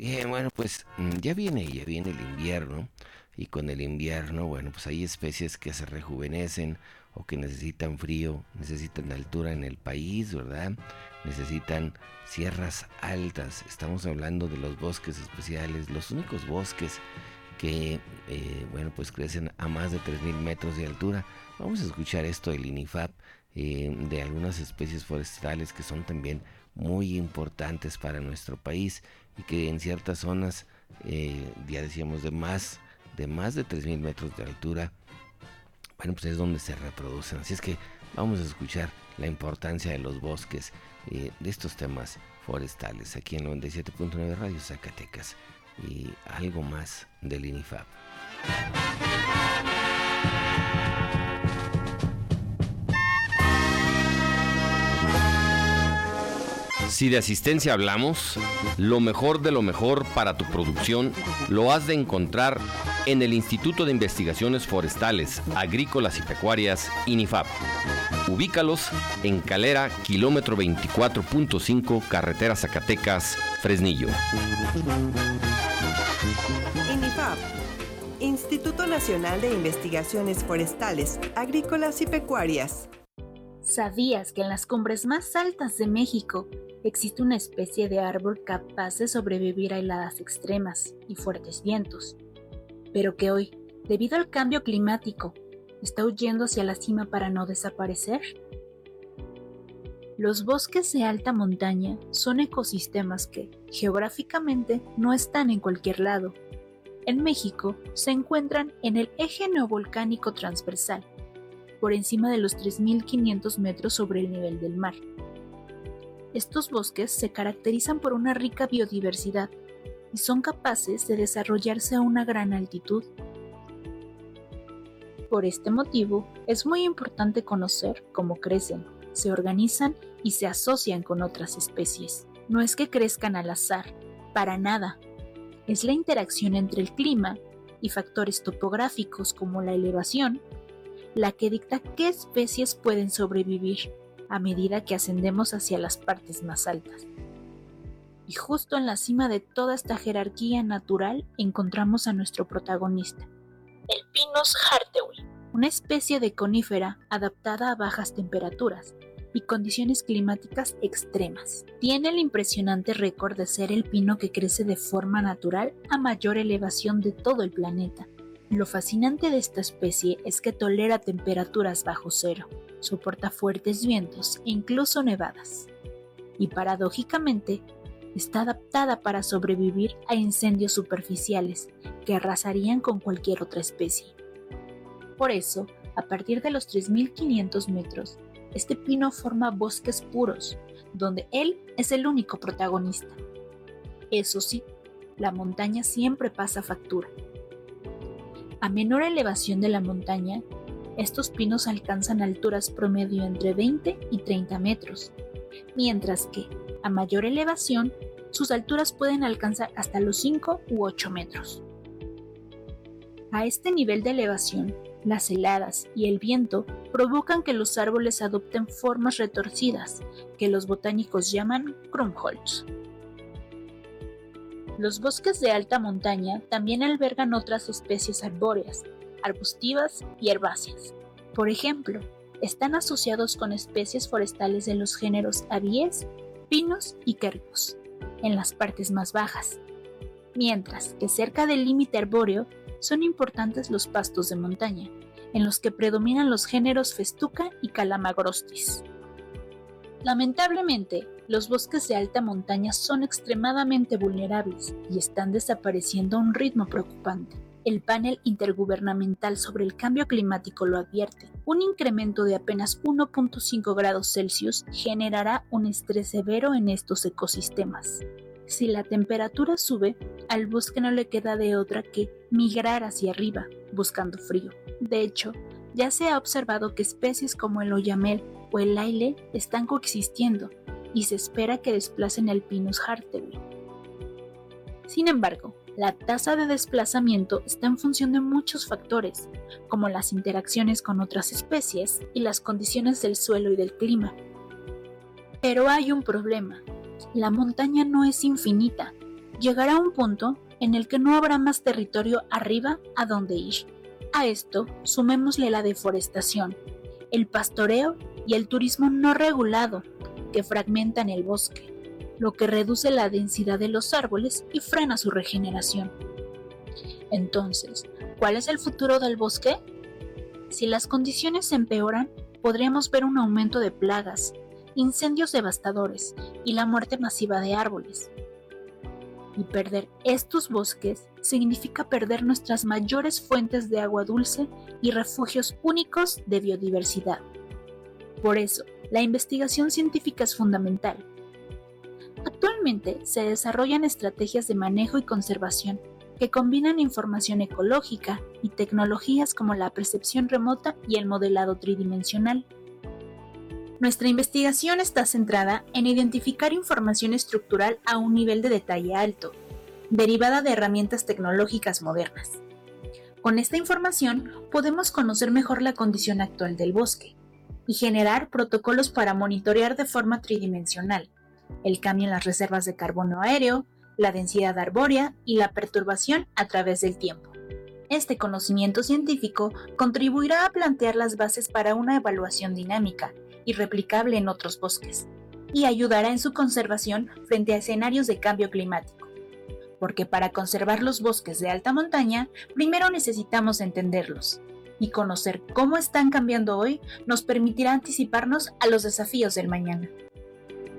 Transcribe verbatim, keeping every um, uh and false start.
Bien, bueno, pues mm, ya viene, ya viene el invierno y con el invierno, bueno, pues hay especies que se rejuvenecen o que necesitan frío, necesitan altura en el país, ¿verdad? Necesitan sierras altas. Estamos hablando de los bosques especiales, los únicos bosques que, eh, bueno, pues crecen a más de tres mil metros de altura. Vamos a escuchar esto del INIFAP, eh, de algunas especies forestales que son también muy importantes para nuestro país y que en ciertas zonas, eh, ya decíamos, de más de más de tres mil metros de altura, bueno, pues es donde se reproducen. Así es que vamos a escuchar la importancia de los bosques, eh, de estos temas forestales, aquí en noventa y siete punto nueve Radio Zacatecas, y algo más del INIFAP. Si de asistencia hablamos, lo mejor de lo mejor para tu producción lo has de encontrar en el Instituto de Investigaciones Forestales, Agrícolas y Pecuarias, INIFAP. Ubícalos en Calera, kilómetro veinticuatro punto cinco, carretera Zacatecas, Fresnillo. INIFAP, Instituto Nacional de Investigaciones Forestales, Agrícolas y Pecuarias. ¿Sabías que en las cumbres más altas de México existe una especie de árbol capaz de sobrevivir a heladas extremas y fuertes vientos, pero que hoy, debido al cambio climático, está huyendo hacia la cima para no desaparecer? Los bosques de alta montaña son ecosistemas que, geográficamente, no están en cualquier lado. En México se encuentran en el eje neovolcánico transversal, por encima de los tres mil quinientos metros sobre el nivel del mar. Estos bosques se caracterizan por una rica biodiversidad y son capaces de desarrollarse a una gran altitud. Por este motivo, es muy importante conocer cómo crecen, se organizan y se asocian con otras especies. No es que crezcan al azar, para nada. Es la interacción entre el clima y factores topográficos como la elevación, la que dicta qué especies pueden sobrevivir a medida que ascendemos hacia las partes más altas. Y justo en la cima de toda esta jerarquía natural encontramos a nuestro protagonista, el Pinus hartewi, una especie de conífera adaptada a bajas temperaturas y condiciones climáticas extremas. Tiene el impresionante récord de ser el pino que crece de forma natural a mayor elevación de todo el planeta. Lo fascinante de esta especie es que tolera temperaturas bajo cero, soporta fuertes vientos e incluso nevadas. Y paradójicamente, está adaptada para sobrevivir a incendios superficiales que arrasarían con cualquier otra especie. Por eso, a partir de los tres mil quinientos metros, este pino forma bosques puros, donde él es el único protagonista. Eso sí, la montaña siempre pasa factura. A menor elevación de la montaña, estos pinos alcanzan alturas promedio entre veinte y treinta metros, mientras que, a mayor elevación, sus alturas pueden alcanzar hasta los cinco u ocho metros. A este nivel de elevación, las heladas y el viento provocan que los árboles adopten formas retorcidas, que los botánicos llaman krummholz. Los bosques de alta montaña también albergan otras especies arbóreas, arbustivas y herbáceas. Por ejemplo, están asociados con especies forestales de los géneros Abies, pinos y quercus, en las partes más bajas, mientras que cerca del límite arbóreo son importantes los pastos de montaña, en los que predominan los géneros Festuca y Calamagrostis. Lamentablemente, los bosques de alta montaña son extremadamente vulnerables y están desapareciendo a un ritmo preocupante. El panel intergubernamental sobre el cambio climático lo advierte. Un incremento de apenas uno punto cinco grados Celsius generará un estrés severo en estos ecosistemas. Si la temperatura sube, al bosque no le queda de otra que migrar hacia arriba, buscando frío. De hecho, ya se ha observado que especies como el oyamel o el laile están coexistiendo y se espera que desplacen al Pinus hartewi. Sin embargo, la tasa de desplazamiento está en función de muchos factores, como las interacciones con otras especies y las condiciones del suelo y del clima. Pero hay un problema. La montaña no es infinita. llegará un punto en el que no habrá más territorio arriba a donde ir. A esto sumémosle la deforestación, el pastoreo y el turismo no regulado que fragmentan el bosque, lo que reduce la densidad de los árboles y frena su regeneración. Entonces, ¿cuál es el futuro del bosque? Si las condiciones se empeoran, podríamos ver un aumento de plagas, incendios devastadores y la muerte masiva de árboles. Y perder estos bosques significa perder nuestras mayores fuentes de agua dulce y refugios únicos de biodiversidad. Por eso, la investigación científica es fundamental. Actualmente se desarrollan estrategias de manejo y conservación que combinan información ecológica y tecnologías como la percepción remota y el modelado tridimensional. Nuestra investigación está centrada en identificar información estructural a un nivel de detalle alto, derivada de herramientas tecnológicas modernas. Con esta información podemos conocer mejor la condición actual del bosque y generar protocolos para monitorear de forma tridimensional el cambio en las reservas de carbono aéreo, la densidad arbórea y la perturbación a través del tiempo. Este conocimiento científico contribuirá a plantear las bases para una evaluación dinámica y replicable en otros bosques, y ayudará en su conservación frente a escenarios de cambio climático. Porque para conservar los bosques de alta montaña, primero necesitamos entenderlos, y conocer cómo están cambiando hoy nos permitirá anticiparnos a los desafíos del mañana.